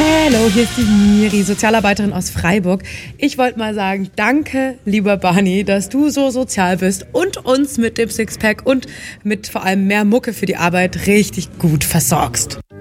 Hallo, hier ist die Miri, Sozialarbeiterin aus Freiburg. Ich wollte mal sagen, danke, lieber Barney, dass du so sozial bist und uns mit dem Sixpack und mit vor allem mehr Mucke für die Arbeit richtig gut versorgst.